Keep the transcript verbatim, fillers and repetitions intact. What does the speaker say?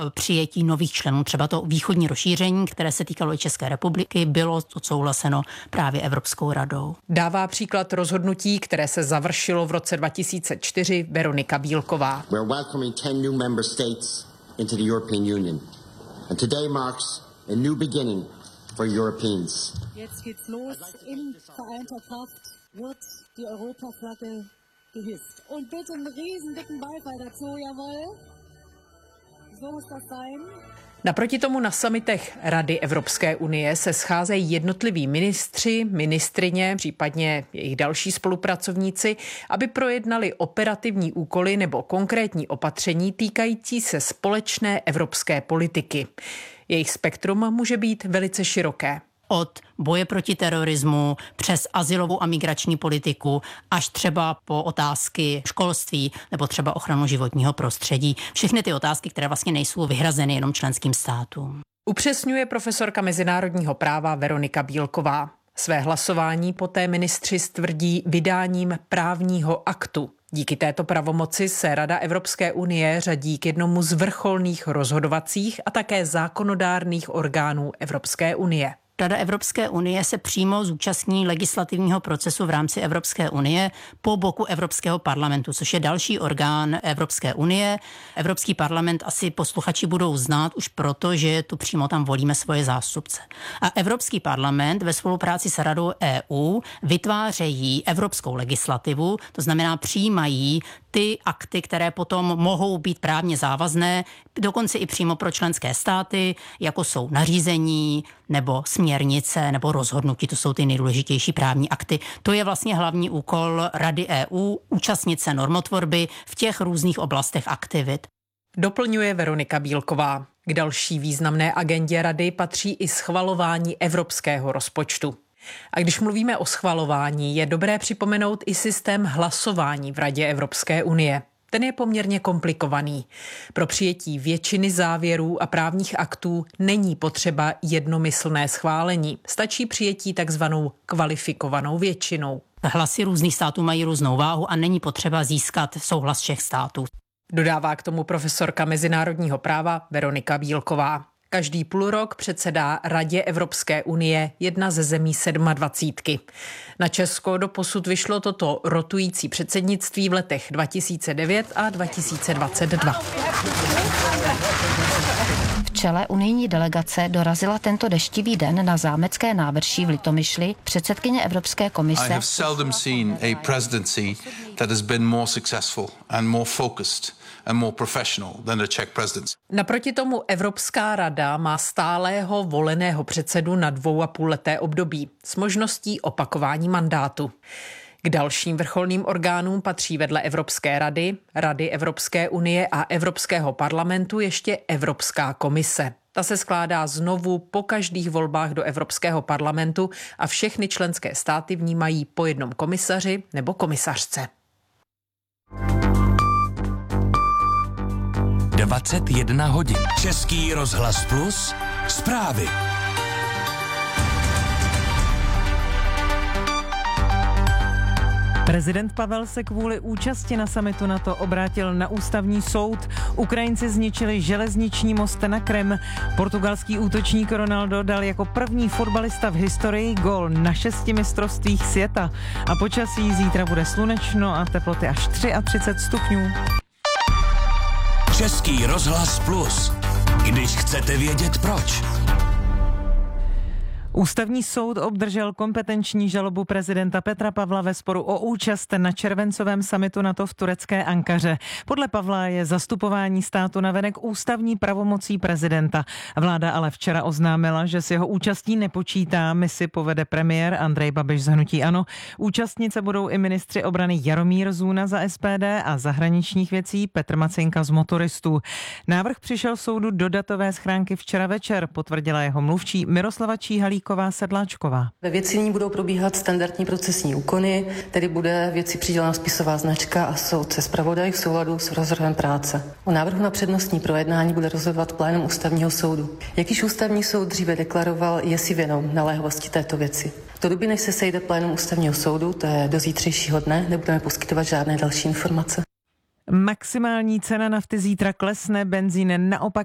přijetí nových členů. Třeba to východní rozšíření, které se týkalo i České republiky, bylo odsouhlaseno právě Evropskou radou. Dává příklad rozhodnutí, které se završilo v roce dva tisíce čtyři Veronika Bílková. We're welcoming ten new member states into the European Union. And today marks a new beginning for Europeans. Jetzt geht's los. In vereinter Kraft wird die Europaflagge gehisst. Und bitte einen riesen dicken Beifall dazu, jawohl. So muss das sein. Naproti tomu na summitech Rady Evropské unie se scházejí jednotliví ministři, ministryně, případně jejich další spolupracovníci, aby projednali operativní úkoly nebo konkrétní opatření týkající se společné evropské politiky. Jejich spektrum může být velice široké. Od boje proti terorismu přes azylovou a migrační politiku až třeba po otázky školství nebo třeba ochranu životního prostředí. Všechny ty otázky, které vlastně nejsou vyhrazeny jenom členským státům. Upřesňuje profesorka mezinárodního práva Veronika Bílková. Své hlasování poté ministři stvrdí vydáním právního aktu. Díky této pravomoci se Rada Evropské unie řadí k jednomu z vrcholných rozhodovacích a také zákonodárných orgánů Evropské unie. Rada Evropské unie se přímo zúčastní legislativního procesu v rámci Evropské unie po boku Evropského parlamentu, což je další orgán Evropské unie. Evropský parlament asi posluchači budou znát už proto, že tu přímo tam volíme svoje zástupce. A Evropský parlament ve spolupráci s Radou E U vytvářejí evropskou legislativu, to znamená přijímají ty akty, které potom mohou být právně závazné, dokonce i přímo pro členské státy, jako jsou nařízení nebo směrnice nebo rozhodnutí, to jsou ty nejdůležitější právní akty. To je vlastně hlavní úkol Rady E U, účastnit se normotvorby v těch různých oblastech aktivit. Doplňuje Veronika Bílková. K další významné agendě Rady patří i schvalování evropského rozpočtu. A když mluvíme o schvalování, je dobré připomenout i systém hlasování v Radě Evropské unie. Ten je poměrně komplikovaný. Pro přijetí většiny závěrů a právních aktů není potřeba jednomyslné schválení. Stačí přijetí takzvanou kvalifikovanou většinou. Hlasy různých států mají různou váhu a není potřeba získat souhlas všech států. Dodává k tomu profesorka mezinárodního práva Veronika Bílková. Každý půlrok předsedá Radě Evropské unie jedna ze zemí sedmadvacítky. Na Česko doposud vyšlo toto rotující předsednictví v letech dva tisíce devět a dva tisíce dvacet dva. V čele unijní delegace dorazila tento deštivý den na zámecké návrší v Litomyšli předsedkyně Evropské komise. I have seldom seen a presidency that has been more successful and more focused and more professional than the Czech presidency. Naproti tomu Evropská rada má stálého voleného předsedu na dvou a půl leté období s možností opakování mandátu. K dalším vrcholným orgánům patří vedle Evropské rady, Rady Evropské unie a Evropského parlamentu ještě Evropská komise. Ta se skládá znovu po každých volbách do Evropského parlamentu a všechny členské státy v ní mají po jednom komisaři nebo komisařce. dvacet jedna hodin. Český rozhlas Plus. Zprávy. Prezident Pavel se kvůli účasti na summitu NATO obrátil na ústavní soud. Ukrajinci zničili železniční most na Krym. Portugalský útočník Ronaldo dal jako první fotbalista v historii gól na šesti mistrovstvích světa. A počasí zítra bude slunečno a teploty až třicet tři stupňů. Český rozhlas Plus. Když chcete vědět proč. Ústavní soud obdržel kompetenční žalobu prezidenta Petra Pavla ve sporu o účast na červencovém summitu NATO v turecké Ankaře. Podle Pavla je zastupování státu navenek ústavní pravomocí prezidenta. Vláda ale včera oznámila, že s jeho účastí nepočítá. Misi povede premiér Andrej Babiš z hnutí ANO. Účastnice budou i ministři obrany Jaromír Zůna za S P D a zahraničních věcí Petr Macinka z Motoristů. Návrh přišel soudu do datové schránky včera večer, potvrdila jeho mluvčí Miroslava Číhalíková Sedláčková. Ve věci ní budou probíhat standardní procesní úkony, tedy bude věci přidělena spisová značka a soudce zpravodaj v souladu s rozvrhem práce. O návrhu na přednostní projednání bude rozhodovat plénum ústavního soudu. Jak již ústavní soud dříve deklaroval, je si vědom naléhavosti této věci. Do doby, než se sejde plénum ústavního soudu, to je do zítřejšího dne, nebudeme poskytovat žádné další informace. Maximální cena nafty zítra klesne, benzín naopak